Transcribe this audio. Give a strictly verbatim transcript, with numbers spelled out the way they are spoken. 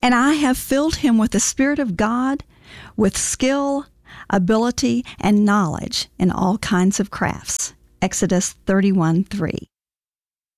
And I have filled him with the Spirit of God, with skill, ability, and knowledge in all kinds of crafts. Exodus thirty-one three.